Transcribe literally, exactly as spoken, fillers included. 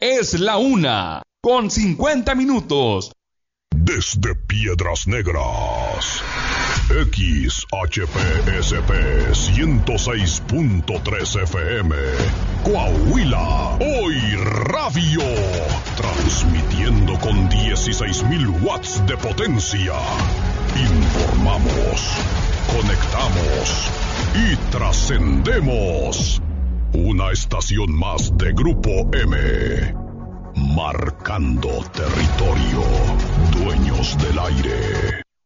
Es la una, con cincuenta minutos. Desde Piedras Negras, X H P S P ciento seis punto tres F M, Coahuila, hoy radio, transmitiendo con dieciséis mil watts de potencia. Informamos, conectamos y trascendemos. Una estación más de Grupo M. Marcando territorio. Dueños del aire.